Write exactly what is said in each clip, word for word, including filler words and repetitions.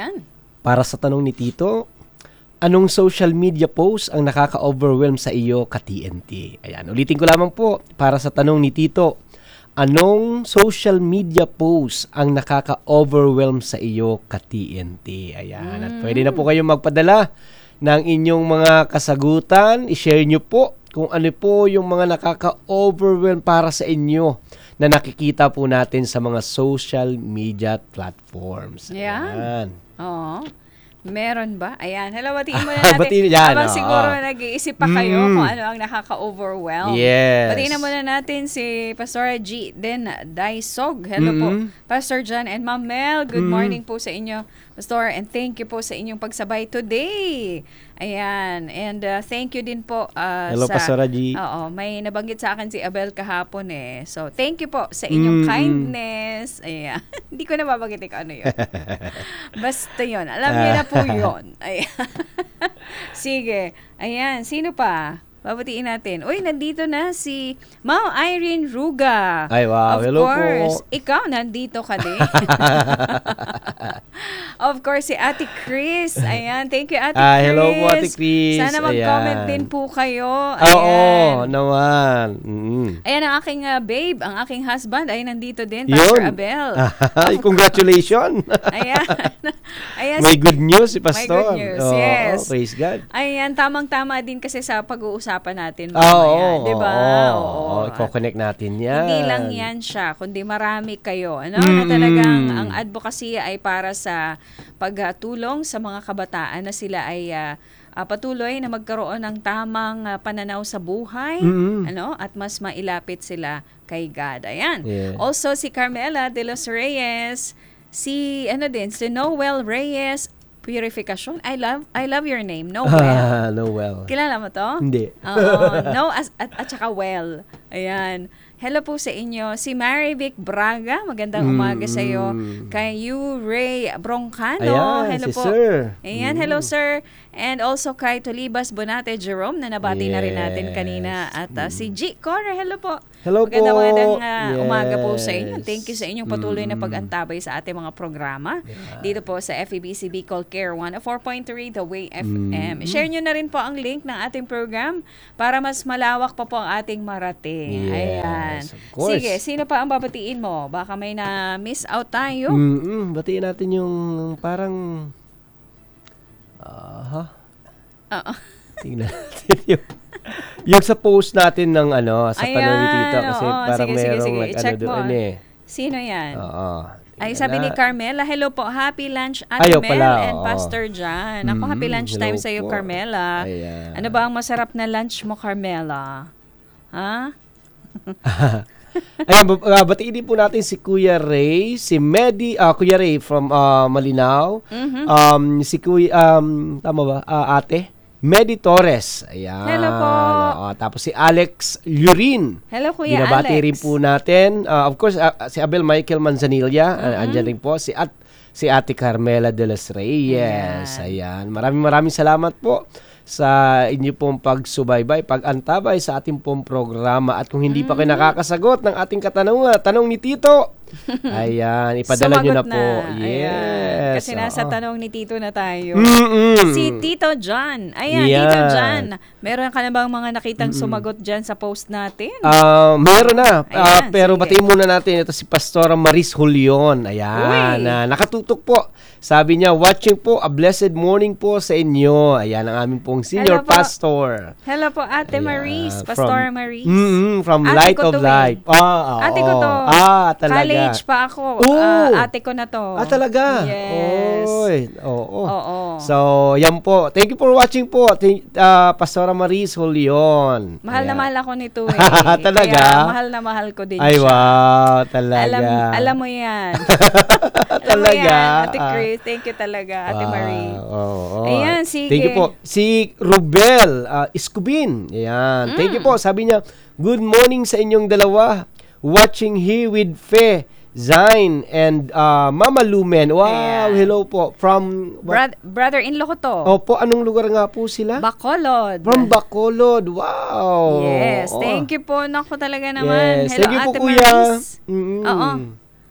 Ayan. Para sa tanong ni Tito, anong social media post ang nakaka-overwhelm sa iyo ka-T N T? Ayan, ulitin ko lamang po, para sa tanong ni Tito, anong social media post ang nakaka-overwhelm sa iyo ka-T N T? Ayan, at pwede na po kayong magpadala ng inyong mga kasagutan. I-share nyo po kung ano po yung mga nakaka-overwhelm para sa inyo na nakikita po natin sa mga social media platforms. Ayan. Ayan. Oo. Meron ba? Ayan. Hello, batiin muna Ah, natin. batiin yan, Habang oo. siguro nag-iisip pa kayo Mm. kung ano ang nakaka-overwhelm. Yes. Batiin na muna natin si Pastor G. Den Daisog. Hello po. Mm-mm. Pastor John and Ma'am Mel. Good Mm. morning po sa inyo, Pastor. And thank you po sa inyong pagsabay today. Ayan. And uh, thank you din po uh, Hello, sa... Pastor G. Oo. May nabanggit sa akin si Abel kahapon eh. So, thank you po sa inyong Mm-mm. kindness. Ayan. Hindi ko na babanggit kung ano yun. Basta yun. Alam niyo na po yun. Ayan. Sige. Ayan. Sino pa? Babatiin natin. Uy, nandito na si Ma'am Irene Ruga. Ay, wow. Of Hello course. po. Ikaw, nandito ka din. Of course, si Ate Chris. Ayan. Thank you, Ate Ah, Chris. hello po, Ate Chris. Sana mag-comment Ayan. din po kayo. Oo, Ayan. naman. Mm. Ayan ang aking uh, babe, ang aking husband ay nandito din, Pastor Yun. Abel. Ay, congratulations. Ayan. Ayan. May good news si Pastor. good news, Oo, yes. praise God. Ayan, tamang-tama din kasi sa pag-uusapan natin Oo, mamaya, oo, di ba? oo. Oo. I-connect natin yan. Hindi lang yan siya, kundi marami kayo. Ano? Mm-mm. Na talagang ang advocacy ay para sa pagtulong sa mga kabataan na sila ay ah, ah, patuloy na magkaroon ng tamang ah, pananaw sa buhay, Mm-mm. ano? At mas mailapit sila kay God. Ayan. Yeah. Also si Carmela de los Reyes, si ano din, si Noel Reyes Purification. I love I love your name, Noel. Ah, no, well. Kilala mo to? Hindi. Oo. No, as, at, at saka well. Ayan. Hello po sa inyo. Si Marivic Braga, magandang umaga sa iyo. Mm. Kay you, Ray Broncano. Ayan, Hello si po. Sir. Ayan, hello sir. And also kay Tulibas Bonate Jerome na nabati na rin natin Yes. kanina. At uh, si G. Cora, hello po. Hello Magandang, po. magandang uh, umaga po sa inyo. Yes. Thank you sa inyong patuloy na Mm. pag-antabay sa ating mga programa. Dito po sa F E B C Bicol Care one oh four point three The Way F M. Mm. Share nyo na rin po ang link ng ating program para mas malawak pa po ang ating marating. Yes, Ayan. of course. Sige, sino pa ang babatiin mo? Baka may na-miss out tayo. Mm-mm. Batiin natin yung parang... Aha. Oo. Tingnan natin yung... yung sa post natin ng ano, sa Ayan, tanong ni Tito. Kasi oo. parang Sige, sige, merong sige. nag-ano I-check mo. doon eh. Sino yan? Oo. Ay, Tingnan sabi ni na. Carmela, hello po, happy lunch, Ate Ayaw Mel pala, and oo. Pastor John. Ako, happy Mm, lunch hello time sa iyo, po. Carmela. Ayan. Ano ba ang masarap na lunch mo, Carmela? Ha? Ayan, bab- uh, batiin din po natin si Kuya Ray, si Medi, ah Kuya Ray from ah, Malinaw. Mhm. Um, si Kuya, um, tama ba? Ah, ate? Medi Torres. Ayan. Hello po. Oo, tapos si Alex Lurin. Hello, Kuya Binabati Alex. rin po natin. Ah, of course, ah, si Abel Michael Manzanilla. Mm-hmm. ah, andyan rin po. Si, at, si Ate Carmela de los Reyes. Ayan. Maraming maraming salamat po sa inyo pong pagsubaybay, pag-antabay sa ating pong programa. At kung hindi pa kayo nakakasagot ng ating katanungan, tanong ni Tito, ayan, ipadala nyo na, Sumagot po. Ayan. Yes. Kasi nasa oo. tanong ni Tito na tayo. Mm-mm. Si Tito John. Ayan, Yan. Tito John. Meron ka na bang mga nakitang sumagot dyan sa post natin? Ah, meron na. Ah, Ayan, pero sige. batiin muna natin ito si Pastora Maris Julion. Ayan, Uy. na nakatutok po. Sabi niya, watching po, a blessed morning po sa inyo. Ayan ang aming pong senior Hello po. pastor. Hello po, Ate Ayan, Maris. from- Pastor Maris. Mm, from Ate Light ko of to eh. Life. Ah, Ate oo. ko to. Ah, talaga. College pa ako. Oo. Ah, ate ko na to. Ah, talaga? Yes. Oy, oo. Oo. So, yan po. Thank you for watching po. Thank, ah, Pastora Maris Julion. Mahal na Ayan. mahal ako nito eh. Talaga? Kaya mahal na mahal ko din Ay, siya. wow. Talaga. Alam, alam mo yan. alam mo Talaga? yan, Ate Ah. Chris. Thank you talaga, Ate Wow. Marie. Oo. Ayan, sige. Thank you po. Si Rubel uh, Escubin. Ayan. Thank you Mm. po. Sabi niya, good morning sa inyong dalawa. Watching here with Fe, Zain, and uh, Mama Lumen. Wow, Ayan. hello po. From, what? Brad- brother-in-law ko to. Opo, anong lugar nga po sila? Bacolod. From Bacolod. Wow. Yes, Oo. thank you po. Naku talaga naman. Yes. Hello, Thank you po, Ate Kuya. Maris. Mm-mm. Oo.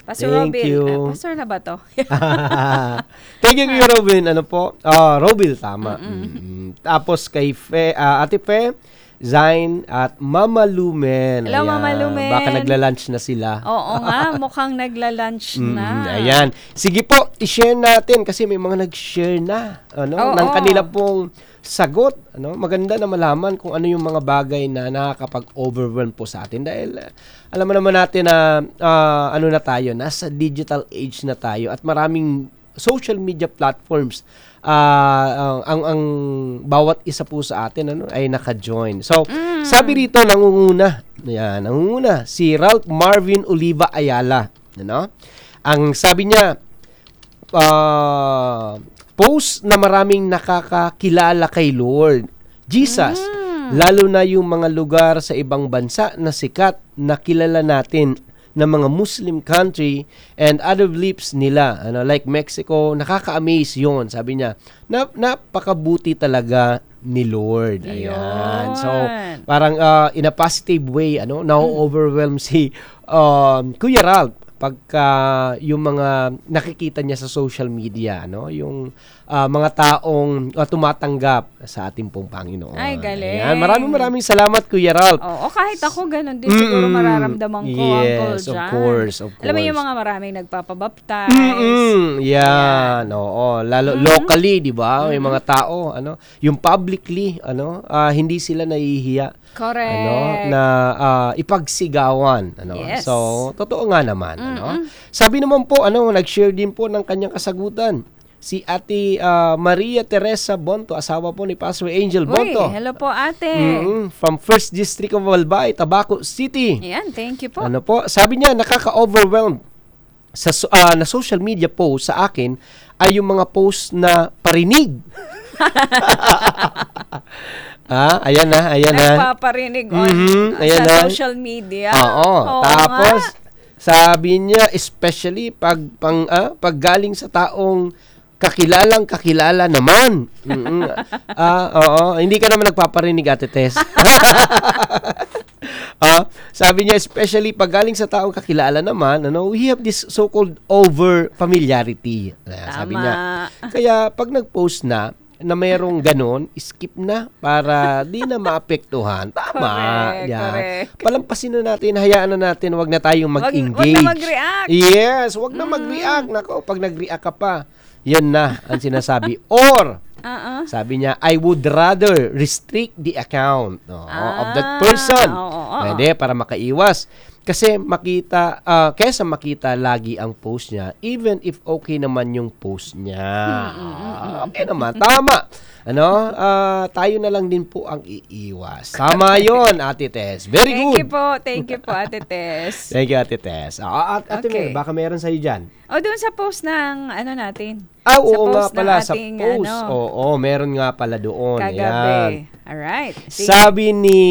Pastor Thank Robin. you. Ah, pastor na ba to? Thank you, Kuya Robin. Ano po? Ah, Robil, tama. Mm-mm. Tapos kay Fe, ah, Ate Fe, Zain, at Mama Lumen. Hello, Mama Lumen. Baka nagla-lunch na sila. Oo nga, mukhang nagla-lunch Mm, na. ayan. Sige po, i-share natin kasi may mga nag-share na ano, Oo. ng kanila pong sagot. Ano, maganda na malaman kung ano yung mga bagay na nakakapag-overwhelm po sa atin dahil uh, alam mo naman natin na uh, ano na tayo, nasa digital age na tayo at maraming social media platforms uh, ang, ang ang bawat isa po sa atin ano ay naka-join. So, Mm. sabi rito nangunguna. Ayan, nangunguna si Ralph Marvin Oliva Ayala, ano? Ang sabi niya uh, post na maraming nakakakilala kay Lord Jesus, Mm. lalo na yung mga lugar sa ibang bansa na sikat na kilala natin ng mga Muslim country and other beliefs nila, ano, like Mexico, nakaka-amaze yun, sabi niya. Na, napakabuti talaga ni Lord. Ayan. So, Yun. parang uh, in a positive way, ano, na-overwhelm si um, Kuya Ralph pagka yung mga nakikita niya sa social media, ano, yung uh, mga taong uh, tumatanggap sa ating pong Panginoon. Ay, galing. Ayan. Maraming maraming salamat, Kuya Ralph. Oo, kahit ako ganun din siguro Mm, mararamdaman ko, Uncle yes, John. of course, of Alam mo course. yung mga maraming nagpapabaptize. Mm-mm, yan, oo. Lalo Mhm. locally, 'di ba? May mga tao, ano, yung publicly, ano, ah, hindi sila nahihiya. Correct. Ano, na ah, ipagsigawan, ano. Yes. So, totoo nga naman, ano. Mm-mm. Sabi naman po, ano, nag-share din po ng kanyang kasagutan. Si Ate ah, Maria Teresa Bonto, asawa po ni Pastor Angel Uy, Bonto. hello po ate. Mm-mm, from First District of Albay, Tabaco City. Ayan, thank you po. Ano po? Sabi niya, nakaka-overwhelmed sa so- ah, na social media post sa akin ay yung mga post na parinig. ah, ayan na, ayan na. Nagpaparinig on Mhm, uh, ayan sa na. social media. Oo. Oo Tapos nga. sabi niya especially pag pang ah, pag galing sa taong kakilalang kakilala naman. Mm-mm. Ah, oo, hindi ka naman nagpaparinig, Ate Tess. Ah, sabi niya especially pag galing sa taong kakilala naman, ano, we have this so-called over familiarity. Ah, sabi Tama. niya. Kaya pag nag-post na na mayroong ganon, skip na para di na maapektuhan. Tama. Correct, Yan. correct. Palampasin na natin, hayaan na natin, wag na tayong Wag- mag-engage. wag na mag-react. Yes, wag na mag-react. Nako, pag nag-react ka pa, yan na ang sinasabi. Or, Uh-uh. sabi niya, I would rather restrict the account no, of that Ah, person. oo, oo. Pwede, para makaiwas. Kasi makita, ah, kesa makita lagi ang post niya, even if okay naman yung post niya. Okay naman, tama. Ano, ah, tayo na lang din po ang iiwas. Tama yon, Ate Tess. Very Thank good. you po. Thank you po, Ate Tess. Thank you, Ate Tess. Ah, at, Ate Okay. Mel, baka meron sa'yo dyan. O, doon sa post ng ano natin. Ah, Sa oo nga post ng pala, sa ating, post. ano, Oo, meron nga pala doon. Ayan. Kagabi. Alright. Sige. Sabi ni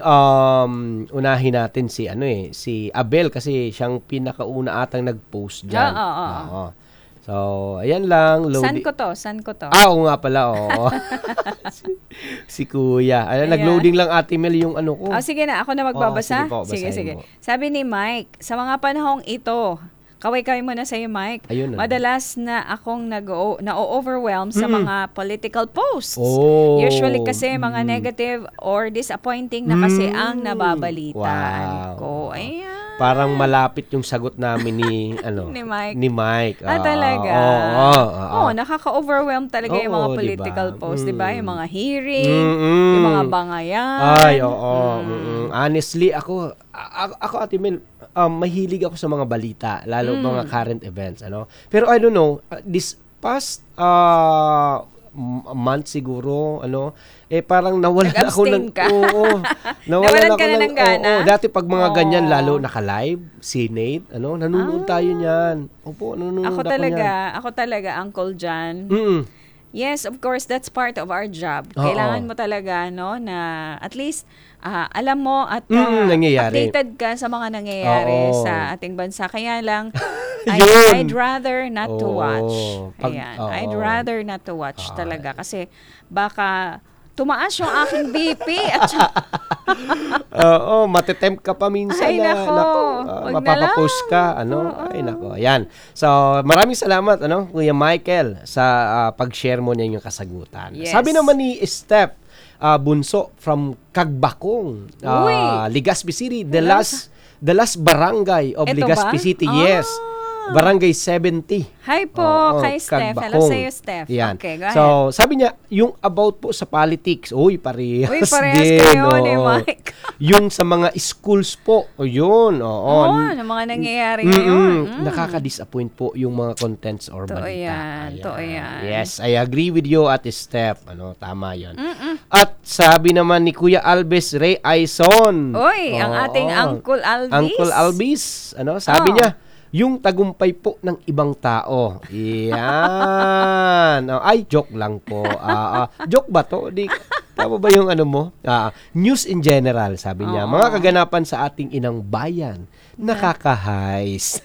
um unahin natin si ano eh, si Abel kasi siyang pinakauna atang nag-post diyan. Oo, oo, oo. Oo. So, ayan lang, Saan loading. ko to? Saan ko to? Ah, oo nga pala, oo. si, si Kuya. Ayan, Ayan. nag-loading lang Ate Mel yung ano ko. Oh, sige na, ako na magbabasa. sige po, sige, basahin sige. mo. Sabi ni Mike, sa mga panahong ito, kaway-kaway muna sa'yo, Mike. Ayun, ano. Madalas na akong nag- na-overwhelm sa Mm-mm. mga political posts. Oh. Usually kasi mga Mm. negative or disappointing na kasi Mm. ang nababalitaan Wow. ko. Ayan. Parang malapit yung sagot namin ni ano Ni Mike. Ni Mike. Ah, talaga? Oo, oo, oo. Oo, nakaka-overwhelm talaga yung mga Oo, political diba? posts, di ba? Yung Mm. mga hearing, Mm-mm. yung mga bangayan. Ay, oo. Mm. mm. Honestly, ako, a- ako, Ate Mel, um, mahilig ako sa mga balita, lalo Mm. mga current events, ano. Pero I don't know, uh, this past uh, m- month siguro, ano, eh parang nawala ako ng Nag-abstain ka? oo. Nawalan ako ka na ng gana? oo. Dati pag mga Oo. ganyan lalo naka-live, Senate, ano, nanonood Ah. tayo niyan. Opo, nanonood Ako ako talaga, niyan. ako talaga, Uncle John. Mm. Yes, of course, that's part of our job. Oo. Kailangan mo talaga, no, na at least ah, alam mo at Mm, ah, nangyayari. updated ka sa mga nangyayari Oo. sa ating bansa. Kaya lang, I, Yun. I'd rather not to Oo. watch. Pag- Ayan. oo. I'd rather not to watch Ah. talaga. Kasi baka tumaas yung aking B P at saka, Oo, matetempt ka pa minsan Ay, na, nako. nako, ah, Wag na mapapapost lang. ka, ano, ay, nako, ayan. So, maraming salamat, ano, Kuya Michael, sa ah, pag-share mo niya yung kasagutan. Yes. Sabi naman ni Steph ah, Bunso from Kagbakong, ah, Uy. Legazpi City, the Hello. last, the last barangay of Eto Legazpi ba? City, Ah. yes. Barangay seventy. Hi po Oo, kay Steph. Hello Kagbakong. sa iyo, Steph. Yan. Okay, go ahead. So, sabi niya, yung about po sa politics, uy, parehas, Uy, parehas din. kayo ni oo. Mike. Yung sa mga schools po, o yun, oo. Oo, ng mga nangyayari Mm-mm. ngayon. Mm. Nakaka-disappoint po yung mga contents or Totoo balita. yan, Ayan. totoo yan. Yes, I agree with you, Ate Steph. Ano, tama yun. At sabi naman ni Kuya Alves Ray Aison. Uy, ang Oo. ating Uncle Alvis. Uncle Alvis, ano, sabi Oh. niya, yung tagumpay po ng ibang tao. Yan. Oh, ay, joke lang po. Ah, ah, joke ba to? Di, tama ba yung ano mo? Ah, news in general, sabi niya. Oo. Mga kaganapan sa ating inang bayan. Nakaka-highs.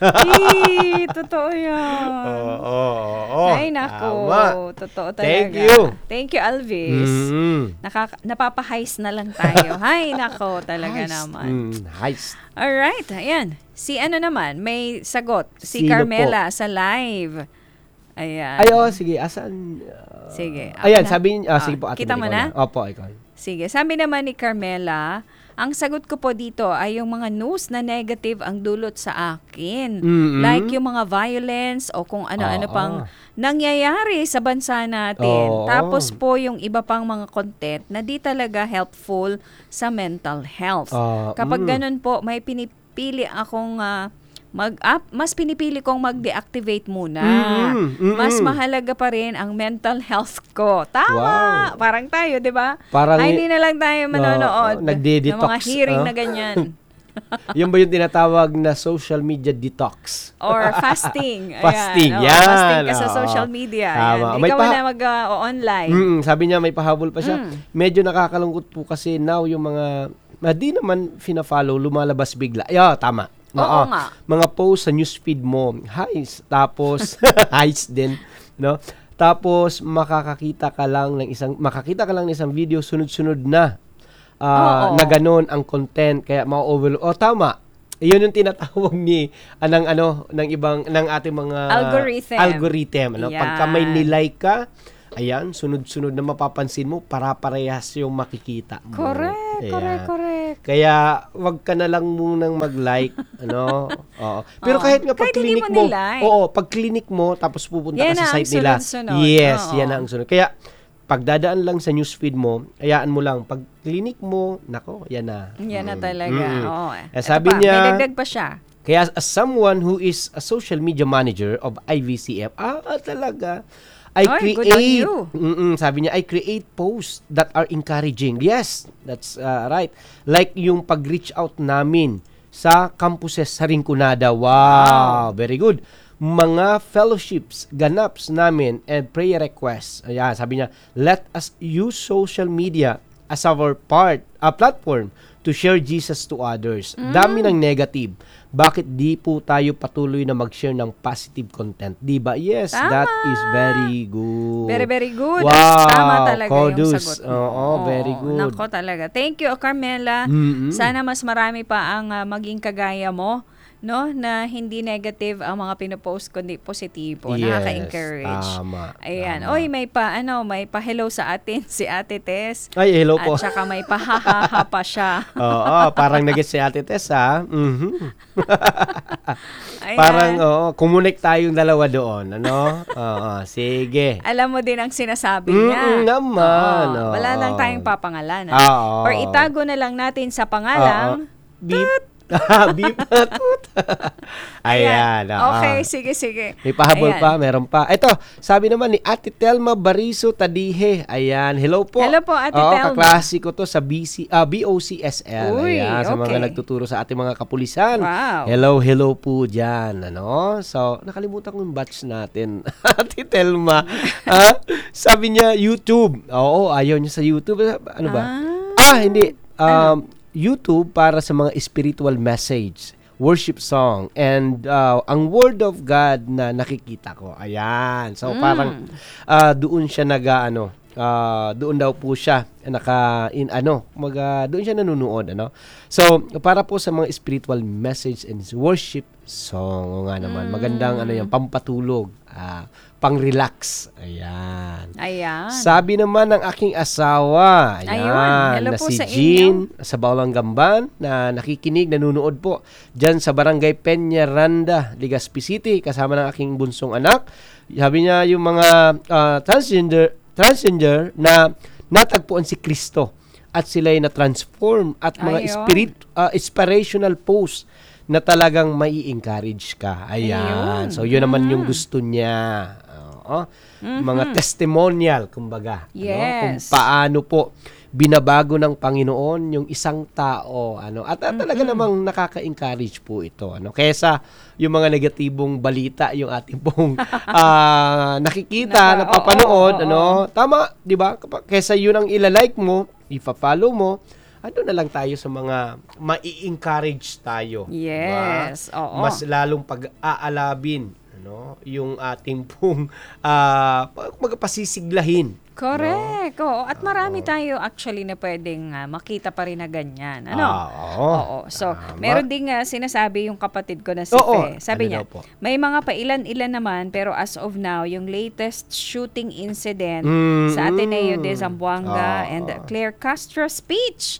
Ee, totoo yan. Oo, oo, oo. Ay, nako. Tama. Totoo talaga. Thank you. Thank you, Alvis. Mm. Nakaka- napapa-heist na lang tayo. Hay, nako, talaga Heist. naman. Mm, heist. Alright, ayan. Si ano naman, may sagot. Si Sino Carmela sa live. Ayan. Ay, oh, sige. Asan? uh, Sige, ako Ayan, na. sabi niya. Ah, Ah, sige po, ate. kita Mel, mo ikaw na? Opo, ikaw. Sige, sabi naman ni Carmela, ang sagot ko po dito ay yung mga news na negative ang dulot sa akin. Mm-mm. Like yung mga violence o kung ano-ano Oo. pang nangyayari sa bansa natin. Oo. Tapos po yung iba pang mga content na di talaga helpful sa mental health. Ah, Kapag mm. ganun po, may pinipili akong ah, mag-up, mas pinipili kong mag-deactivate muna. Mm, mm, Mas mm. mahalaga pa rin ang mental health ko. Tama! Wow. Parang tayo, di ba? Parang Ay, y- hindi na lang tayo manonood Oo, nagde-detox, ng mga hearing ah. na ganyan. Yung ba yung tinatawag na social media detox? Or fasting. Ayan. Fasting, Oo, yan. Fasting ka sa Oo. social media. Tama. Ayan. Hindi May ka pa- muna mag-online. Mm, sabi niya may pahabol pa siya. Mm. Medyo nakakalungkot po kasi now yung mga, ah, di naman fina-follow, lumalabas bigla. Ay, oh, tama. Oo nga. Mga post sa newsfeed mo, highs, tapos highs din, no? Tapos makakakita ka lang ng isang makakita ka lang ng isang video sunod-sunod na ah, Oo. na ganun ang content kaya ma-overload. Oh, tama. Iyon yung tinatawag ni anang ano ng ibang ng ating mga Algorithm. algorithm, ano? Yan. Pagka may nilike ka, ayan, sunod-sunod na mapapansin mo, para-parehas yung makikita mo. Correct, Ayan. correct, correct. Kaya, wag ka na lang munang mag-like, ano? Oo. Pero Oo. kahit nga pag Kahit hindi clinic mo mo, nilike. oo, pag clinic mo, tapos pupunta Yan ka na sa ang site nila. sunod-sunod. Yes, Oo. yan na ang sunod. Kaya, pagdadaan lang sa newsfeed mo, hayaan mo lang. Pag clinic mo, nako, yan na. Yan na Mm. talaga. Mm. Oo. Eh, Ito sabi pa, niya, may dagdag pa siya. kaya as someone who is a social media manager of I V C F, ah, talaga, I Oy, good on create, you. Mm-mm, sabi niya, I create posts that are encouraging. Yes, that's uh, right. Like yung pag-reach out namin sa campuses sa Rinconada. Wow, very good. Mga fellowships, ganaps namin, and prayer requests. Ayan, sabi niya, let us use social media as our part, a platform to share Jesus to others. Dami ng negative. Bakit di po tayo patuloy na mag-share ng positive content? Di ba? Yes, Tama. that is very good. Very, very good. Wow, Tama talaga kudos. yung sagot mo. Oo, very good. Nako talaga. Thank you, Carmela. Mm-mm. Sana mas marami pa ang ah, maging kagaya mo, no? Na hindi negative ang mga pinopost, kundi positibo. Yes, Nakaka-encourage. tama, Ayan. tama. Oy, may pa, ano, may pa-hello sa atin, si Ate Tess. Ay, hello po. At saka may pa-hahaha pa siya. Oo, parang nag si Ate Tess, ha? Mhm. Ayan. Parang, oo, kumunik tayong dalawa doon, ano? Oo, sige. Alam mo din ang sinasabi Mm, niya. naman, Oo. Wala oo. lang tayong papangalan. ah. Oo. Or itago na lang natin sa pangalang. Oo. Beep. Beep. Ayan. oo. Okay, sige, sige. May pahabol Ayan. pa, meron pa. Ito, sabi naman ni Ate Telma Bariso Tadihe. Ayan, hello po. Hello po, Ate Oo, Telma. kaklase ko to sa B C, ah, B O C S L. Uy, Ayan, sa mga okay. nagtuturo sa ating mga kapulisan. Wow. Hello, hello po dyan. Ano? So, nakalimutan ko yung batch natin. Ate Telma. ah, sabi niya, YouTube. Oo, ayaw niya sa YouTube. Ano ba? Ah, hindi. Um, YouTube para sa mga spiritual message, worship song, and uh, ang Word of God na nakikita ko. Ayan. So, Mm. parang uh, doon siya nag, ano, ah, doon daw po siya naka in ano, kumbaga doon siya nanonood ano. So, para po sa mga spiritual message and worship song, o nga naman, magandang ano yan, pampatulog, ah, pang-relax. Ayan. Ayan. Sabi naman ng aking asawa, ayan, Ayun. Hello na po si sa Jean sa Bawang Gamban, na nakikinig, nanunood po dyan sa Barangay Peñaranda, Legazpi City, kasama ng aking bunsong anak. Sabi niya yung mga ah, transgender, transgender na natagpuan si Kristo at sila'y na-transform at mga Ayun. spirit, ah, inspirational post na talagang mai-encourage ka. Ayan. Ayun. So, yun naman yung gusto niya. Oo. Mga testimonial, kumbaga. Ano? Kung Yes. paano po binabago ng Panginoon yung isang tao. Ano? At, at talaga namang nakaka-encourage po ito. Ano? Kesa yung mga negatibong balita, yung ating pong ah, nakikita, Naka- napapanood. oo, oo, ano? Tama, di ba? Kapa- Kesa yun ang ilalike mo, ipa-follow mo, ano na lang tayo sa mga mai-encourage tayo. Yes, diba? oo. Mas lalong pag-aalabin ano, yung ating pong uh, magpapasiglahin. Correct. Oo. At marami tayo actually na pwedeng ah, makita pa rin na ganyan. Ano? Ah, oo. Oo. So, Tama. meron ding ah, sinasabi yung kapatid ko na si Oo. Fe. Sabi Ano niya, daw po? may mga pailan-ilan naman pero as of now, yung latest shooting incident Mm, sa Ateneo de mm. Zamboanga Oo. and the Claire Castro speech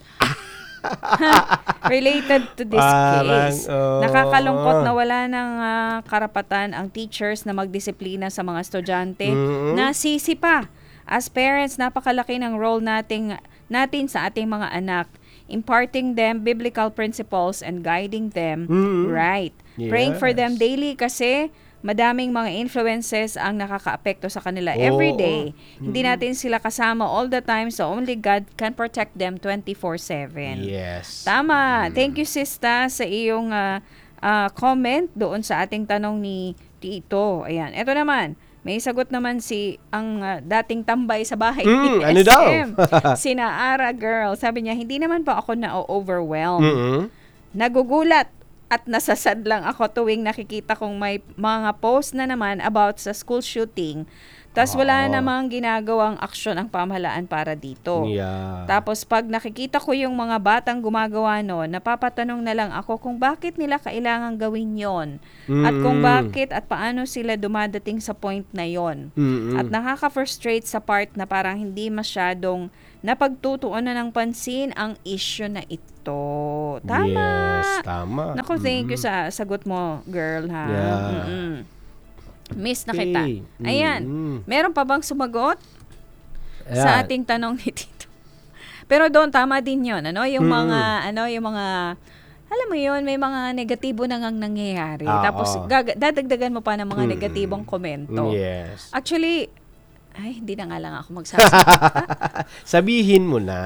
related to this Parang, case. oo. Nakakalungkot na wala ng ah, karapatan ang teachers na magdisiplina sa mga estudyante Mm. na sisi pa. As parents, napakalaki ng role nating, natin sa ating mga anak, imparting them biblical principles and guiding them Mm. right. Praying for them Yes. daily kasi madaming mga influences ang nakakaapekto sa kanila Oo. every day. Hindi natin sila kasama all the time, so only God can protect them twenty-four seven. Yes. Tama. Thank you, Sista, sa iyong ah, ah, comment doon sa ating tanong ni Tito. Ayan. Ito naman, may sagot naman si ang ah, dating tambay sa bahay Mm, ni ano daw? S M. Sina Ara Girl. Sabi niya, hindi naman pa ako na-overwhelm. Mm-mm. Nagugulat at nasasad lang ako tuwing nakikita kong may mga post na naman about sa school shooting. Tapos wala Oo. namang ginagawang aksyon ang pamahalaan para dito. Yeah. Tapos pag nakikita ko yung mga batang gumagawa noon, napapatanong na lang ako kung bakit nila kailangan gawin yon at kung Mm-mm. bakit at paano sila dumadating sa point na yon. Mm-mm. At nakaka-frustrate sa part na parang hindi masyadong napagtutuunan ng pansin ang issue na ito. Tama! Yes, tama. Naku, thank you Mm-mm. sa sagot mo, girl, ha? Yeah. Mm-mm. Miss na Okay. kita. Ayan. Mm-mm. Meron pa bang sumagot Ayan. sa ating tanong ni Tito? Pero doon, tama din yon, ano? Yung Mm. mga, ano, yung mga, alam mo yun, may mga negatibo na ngang nangyayari. Ah, Tapos, oo. gag- dadagdagan mo pa ng mga Mm. negatibong komento. Yes. Actually, ay, hindi na nga lang ako magsasalita. Sabihin mo na.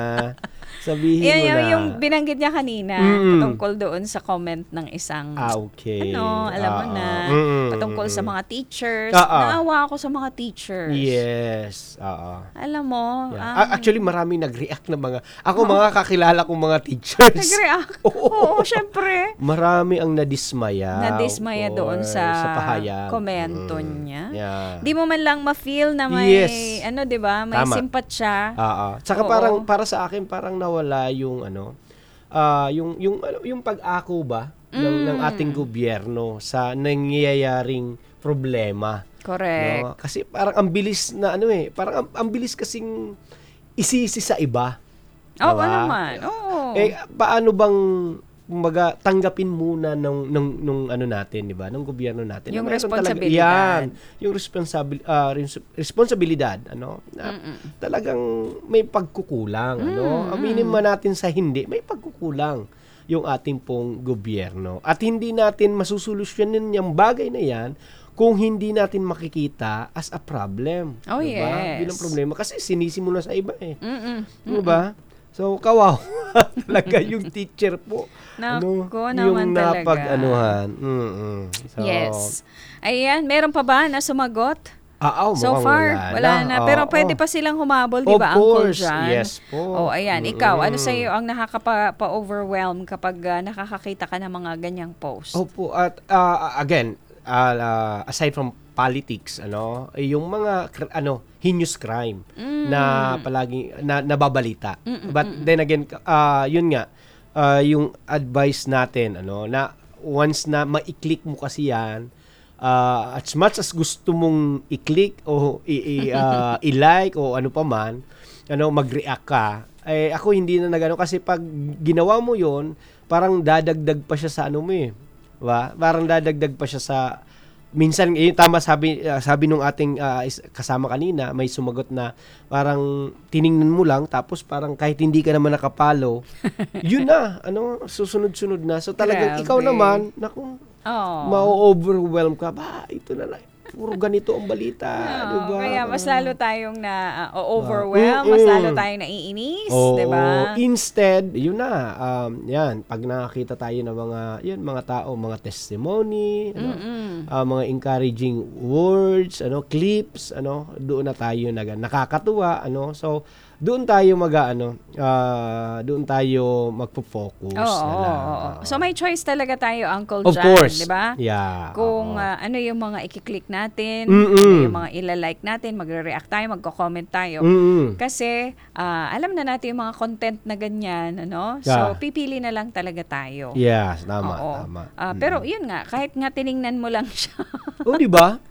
Sabihin Yan, mo yung, na. yung binanggit niya kanina, Mm. patungkol doon sa comment ng isang, Ah, okay. ano, alam mo Ah, na, ah. Mm, patungkol mm, sa mm. mga teachers. Ah, ah. Naawa ako sa mga teachers. Yes. Oo. Alam mo, Yeah. um, Ah, actually, maraming nag-react na mga... Ako, mga kakilala kong mga teachers. nag-react. Oo. Oo, syempre. Marami ang nadismaya. Nadismaya of doon course, sa, sa pahayag. komento Mm. niya. Yeah. Di mo man lang ma-feel na may, Yes. ano, di ba, may Tama. simpatsya. Oo. Tsaka Oo. parang para sa akin parang nawala yung ano ah yung yung ano, yung pag-ako ba ng, Mm. ng ating gobyerno sa nangyayaring problema. Correct. No? Kasi parang ang bilis na ano eh, parang ang, ang bilis kasing isisi sa iba. Oo Diba? naman. Oo. Eh paano bang kumbaga tanggapin muna nung nung, nung ano natin, 'di ba? Nung gobyerno natin. Yung na meron responsibilidad. Talaga, yan, yung responsabil ah, res- responsibilidad, ano? Na Mm-mm. talagang may pagkukulang, ano? Mm, Aminin man natin sa hindi, may pagkukulang yung ating pong gobyerno. At hindi natin masusolusyonan yung bagay na yan kung hindi natin makikita as a problem. Oh, diba? yes. Bilang problema. Kasi sinisimula sa iba eh. Mm-mm. Di ba? So, kawaw. Talaga yung teacher po. Nako naman talaga. napag-anuhan. Mm-mm. So, Yes. Ayan, meron pa ba na sumagot? Ah, oh, So mukhang far, wala, wala na. Pero Oo. pwede pa silang humabol, di Of ba, Uncle course. John? Yes po. Oh, ayan. Ikaw, ano Mm-mm. sa iyo ang nakakapa-overwhelm kapag ah, nakakakita ka ng mga ganyang post? Opo. At ah, again, ah, ah, aside from politics, ano, eh, yung mga cr- ano, heinous crime Mm. na palagi na nababalita. Mm-mm, But mm-mm. then again, ah yun nga, ah, yung advice natin, ano, na once na ma-click mo kasi yan, ah, as much as gusto mong i-click o i- i- ah, i-like o ano pa man, ano, mag-react ka, eh ako hindi na nagano kasi pag ginawa mo yon, parang dadagdag pa siya sa ano mo eh. Diba? Parang dadagdag pa siya sa minsan eh, tama sabi ah, sabi nung ating ah, is- kasama kanina, may sumagot na parang tiningnan mo lang tapos parang kahit hindi ka naman nakapalo, yun na, ano, susunod-sunod na. So talagang ikaw Grabe. naman, naku, Oh. ma-overwhelm ka ba? Ito na lang. Puro ganito ang balita, di Oo, ba? kaya mas lalo tayong na uh, overwhelm, Mm-mm. mas lalo tayong naiinis, Oo. 'di ba? Instead, yun na, um, yan, pag nakakita tayo ng mga, yun, mga tao, mga testimony, ano, Mm-mm. ah, mga encouraging words, ano, clips, ano, doon na tayo nag nakakatuwa, ano. So, doon tayo mag ano, ah, doon tayo magfo-focus Oo, na oo, lang. oo. So may choice talaga tayo, Uncle Of John, course. 'di ba? Yeah. Kung oo. ah, ano yung mga i-click natin, Mm-mm. ano yung mga ila-like natin, magre-react tayo, magko-comment tayo. Mm-mm. Kasi ah, alam na natin yung mga content na ganyan, ano? Yeah. So pipili na lang talaga tayo. Yes, tama, Oo. tama. Ah, Mm. pero yun nga, kahit nga tiningnan mo lang siya. Oh, di ba?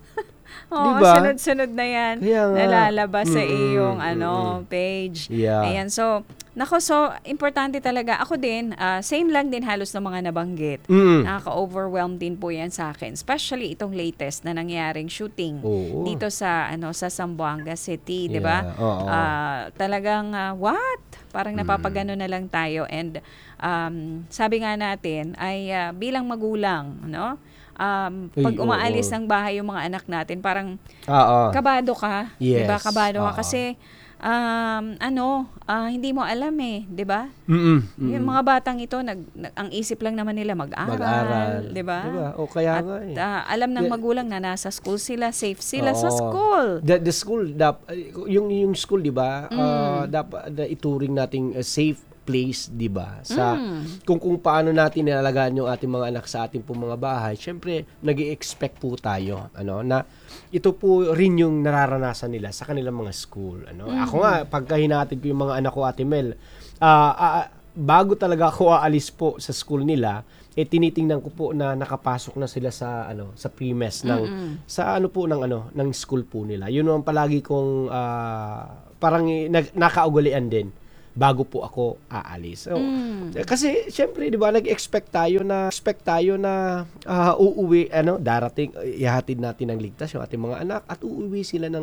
Oo, Diba? sunod-sunod na yan. Kaya nga. Nalalabas sa Mm-mm, iyong ano, mm-mm. page. Yeah. Ayan, so, nako, so, importante talaga. Ako din, ah, same lang din halos ng mga nabanggit. Mm. Nakaka-overwhelm din po yan sa akin. Especially itong latest na nangyaring shooting Oo. dito sa ano sa Zamboanga City, 'di ba? Yeah, oo. Ah, talagang ah, what? Parang Mm. napapagano na lang tayo, and um, sabi nga natin ay ah, bilang magulang, no? Um, Ay, pag umaalis oo. ng bahay yung mga anak natin, parang Oo. kabado ka, 'di ba? Yes, Kabado ka oo. kasi um, ano, ah, hindi mo alam eh, 'di ba? Mm-mm, mm-mm. Yung mga batang ito, nag, nag- ang isip lang naman nila mag-aral, Mag-aral. 'di ba? Diba? O kaya At nga eh. ah, alam ng The- magulang na nasa school sila, safe sila Oo. sa school. The, the school, dap, yung, yung school, di ba, Mm. ah, dapat na ituring nating a safe place, di ba? Sa, Mm. kung, kung paano natin nilalagaan yung ating mga anak sa ating pong mga bahay, syempre, nag expect po tayo, ano, na ito po rin yung nararanasan nila sa kanilang mga school, ano. Mm. Ako nga, pagka hinatid ko yung mga anak ko, Ate Mel, ah, ah, bago talaga ako aalis po sa school nila, eh tinitingnan ko po na nakapasok na sila sa ano sa premise ng Mm-mm. sa ano po ng ano ng school po nila. Yun ang palagi kong ah, parang eh, nag, nakaugalian din bago po ako aalis. So, Mm. kasi syempre 'di ba nag-expect tayo na expect tayo na ah, uuwi ano darating ihatid natin ng ligtas yung ating mga anak at uuwi sila ng